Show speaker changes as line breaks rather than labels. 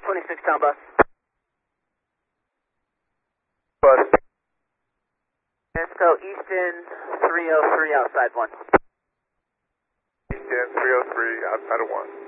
26 town bus.
Bus.
Francisco, Easton 303 outside 1.
Easton 303 outside of 1.